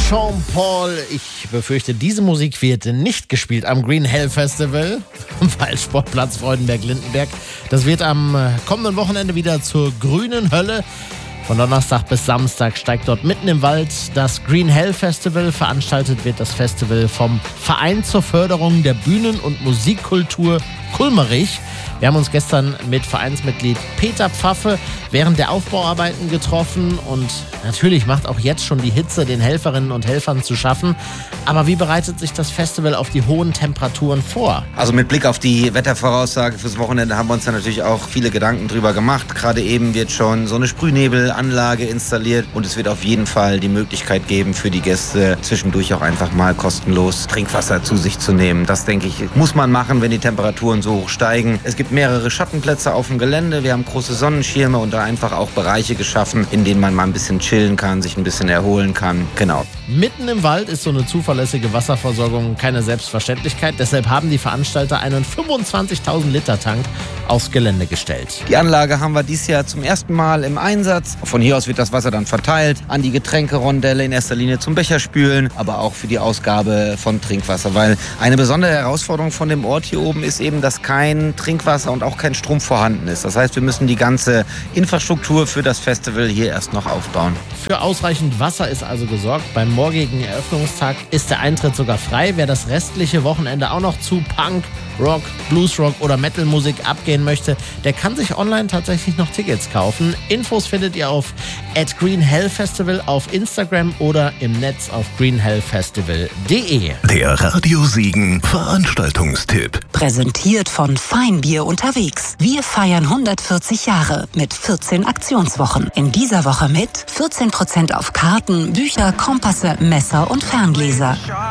Sean Paul. Ich befürchte, diese Musik wird nicht gespielt am Green Hell Festival, weil Sportplatz Freudenberg-Lindenberg. Das wird am kommenden Wochenende wieder zur grünen Hölle. Von Donnerstag bis Samstag steigt dort mitten im Wald das Green Hell Festival. Veranstaltet wird das Festival vom Verein zur Förderung der Bühnen- und Musikkultur Kulmerich. Wir haben uns gestern mit Vereinsmitglied Peter Pfaffe während der Aufbauarbeiten getroffen und natürlich macht auch jetzt schon die Hitze den Helferinnen und Helfern zu schaffen. Aber wie bereitet sich das Festival auf die hohen Temperaturen vor? Also mit Blick auf die Wettervoraussage fürs Wochenende haben wir uns da natürlich auch viele Gedanken drüber gemacht. Gerade eben wird schon so eine Sprühnebelanlage installiert und es wird auf jeden Fall die Möglichkeit geben für die Gäste zwischendurch auch einfach mal kostenlos Trinkwasser zu sich zu nehmen. Das, denke ich, muss man machen, wenn die Temperaturen so hoch steigen. Es gibt mehrere Schattenplätze auf dem Gelände. Wir haben große Sonnenschirme und da einfach auch Bereiche geschaffen, in denen man mal ein bisschen chillen kann, sich ein bisschen erholen kann. Genau. Mitten im Wald ist so eine zuverlässige Wasserversorgung keine Selbstverständlichkeit. Deshalb haben die Veranstalter einen 25.000 Liter Tank aufs Gelände gestellt. Die Anlage haben wir dieses Jahr zum ersten Mal im Einsatz. Von hier aus wird das Wasser dann verteilt an die Getränkerondelle, in erster Linie zum Becherspülen, aber auch für die Ausgabe von Trinkwasser. Weil eine besondere Herausforderung von dem Ort hier oben ist eben, dass kein Trinkwasser und auch kein Strom vorhanden ist. Das heißt, wir müssen die ganze Infrastruktur für das Festival hier erst noch aufbauen. Für ausreichend Wasser ist also gesorgt. Beim morgigen Eröffnungstag ist der Eintritt sogar frei. Wer das restliche Wochenende auch noch zu Punk, Rock, Bluesrock oder Metal-Musik abgehen möchte, der kann sich online tatsächlich noch Tickets kaufen. Infos findet ihr auf @greenhellfestival auf Instagram oder im Netz auf greenhellfestival.de. Der Radio Siegen Veranstaltungstipp. Präsentiert von Feinbier unterwegs. Wir feiern 140 Jahre mit 14 Aktionswochen. In dieser Woche mit 14% auf Karten, Bücher, Kompasse, Messer und Ferngläser.